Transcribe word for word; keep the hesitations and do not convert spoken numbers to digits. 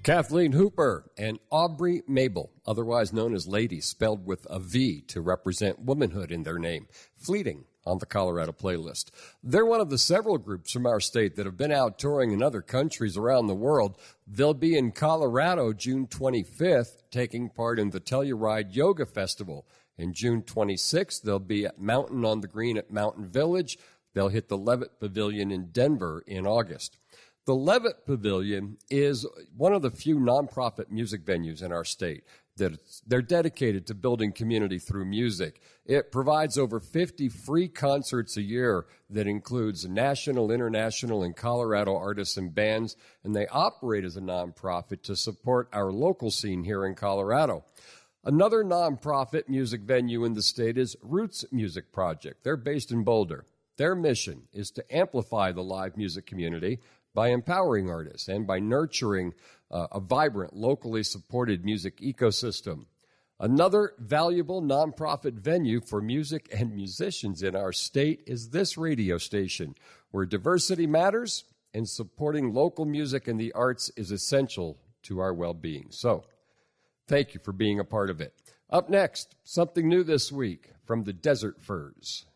Kathleen Hooper and Aubrey Mabel, otherwise known as Lady, spelled with a V to represent womanhood in their name. Fleeting on the Colorado playlist. They're one of the several groups from our state that have been out touring in other countries around the world. They'll be in Colorado June twenty-fifth, taking part in the Telluride Yoga Festival. And June twenty-sixth, they'll be at Mountain on the Green at Mountain Village. They'll hit the Levitt Pavilion in Denver in August. The Levitt Pavilion is one of the few nonprofit music venues in our state that they're dedicated to building community through music. It provides over fifty free concerts a year that includes national, international, and Colorado artists and bands, and they operate as a nonprofit to support our local scene here in Colorado. Another nonprofit music venue in the state is Roots Music Project. They're based in Boulder. Their mission is to amplify the live music community by empowering artists and by nurturing uh, a vibrant, locally supported music ecosystem. Another valuable nonprofit venue for music and musicians in our state is this radio station, where diversity matters and supporting local music and the arts is essential to our well-being. So, thank you for being a part of it. Up next, something new this week from the Desert Furs.